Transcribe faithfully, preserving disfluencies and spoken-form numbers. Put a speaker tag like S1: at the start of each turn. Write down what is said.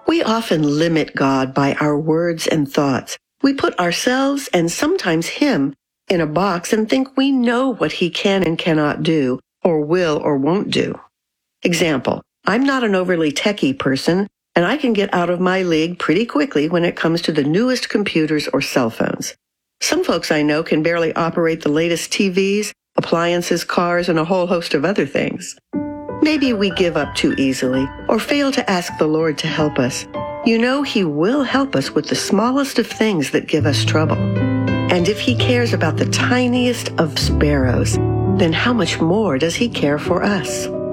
S1: We often limit God by our words and thoughts. We put ourselves and sometimes Him in a box and think we know what He can and cannot do, or will or won't do. Example, I'm not an overly techie person, and I can get out of my league pretty quickly when it comes to the newest computers or cell phones. Some folks I know can barely operate the latest T Vs, appliances, cars, and a whole host of other things. Maybe we give up too easily or fail to ask the Lord to help us. You know, He will help us with the smallest of things that give us trouble. And if He cares about the tiniest of sparrows, then how much more does He care for us?